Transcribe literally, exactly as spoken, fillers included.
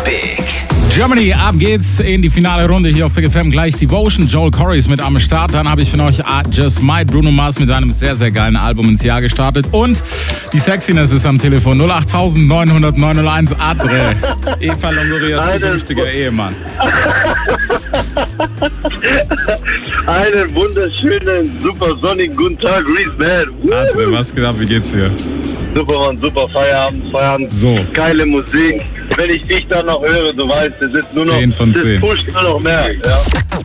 Big. Germany, ab geht's in die finale Runde hier auf Big F M. Gleich Devotion, Joel Corey ist mit am Start. Dann habe ich für euch I Just Might, Bruno Mars mit einem sehr, sehr geilen Album ins Jahr gestartet. Und die Sexiness ist am Telefon. null acht neun null null neun null eins Adre. Eva Longorias zukünftiger Ehemann. Einen wunderschönen, super sonnigen guten Tag, Reese Man. Adre, was geht ab? Wie geht's dir? Super, Mann, super Feierabend, Feierabend. So. Geile Musik. Wenn ich dich dann noch höre, du weißt, es ist nur noch, zehn von zehn. Das pusht nur noch mehr. Ja.